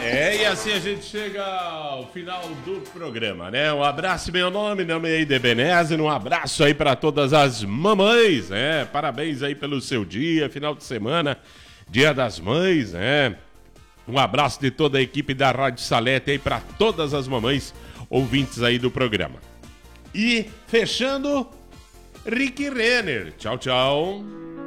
E assim a gente chega ao final do programa, né? Um abraço, meu nome é Ide Benese, um abraço aí para todas as mamães, né? Parabéns aí pelo seu dia, final de semana, Dia das Mães, né? Um abraço de toda a equipe da Rádio Salete aí para todas as mamães ouvintes aí do programa. E fechando, Rick Renner. Tchau, tchau.